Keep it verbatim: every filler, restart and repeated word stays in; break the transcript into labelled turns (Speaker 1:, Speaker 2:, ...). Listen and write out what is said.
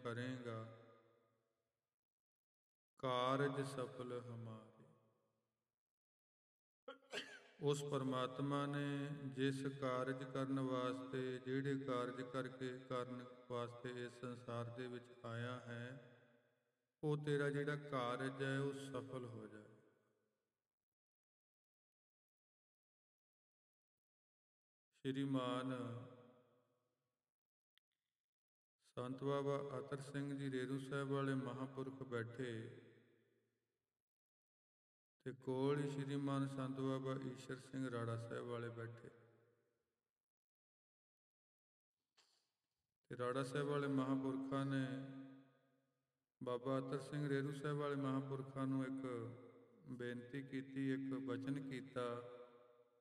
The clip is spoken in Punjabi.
Speaker 1: ਕਰੇਗਾ, ਕਾਰਜ ਸਫਲ ਹਮਾਰੇ। ਉਸ ਪਰਮਾਤਮਾ ਨੇ ਜਿਸ ਕਾਰਜ ਕਰਨ ਵਾਸਤੇ, ਜਿਹੜੇ ਕਾਰਜ ਕਰਕੇ ਕਰਨ ਵਾਸਤੇ ਇਸ ਸੰਸਾਰ ਦੇ ਵਿੱਚ ਆਇਆ ਹੈ, ਉਹ ਤੇਰਾ ਜਿਹੜਾ ਕਾਰਜ ਹੈ ਉਹ ਸਫਲ ਹੋ ਜਾਏ। ਸ਼੍ਰੀਮਾਨ ਸੰਤ ਬਾਬਾ ਅਤਰ ਸਿੰਘ ਜੀ ਰੇਰੂ ਸਾਹਿਬ ਵਾਲੇ ਮਹਾਂਪੁਰਖ ਬੈਠੇ ਤੇ ਕੋਲ ਹੀ ਸ਼੍ਰੀਮਾਨ ਸੰਤ ਬਾਬਾ ਈਸ਼ਰ ਸਿੰਘ ਰਾੜਾ ਸਾਹਿਬ ਵਾਲੇ ਬੈਠੇ ਤੇ ਰਾੜਾ ਸਾਹਿਬ ਵਾਲੇ ਮਹਾਂਪੁਰਖਾਂ ਨੇ ਬਾਬਾ ਅਤਰ ਸਿੰਘ ਰੇਰੂ ਸਾਹਿਬ ਵਾਲੇ ਮਹਾਂਪੁਰਖਾਂ ਨੂੰ ਇੱਕ ਬੇਨਤੀ ਕੀਤੀ, ਇੱਕ ਬਚਨ ਕੀਤਾ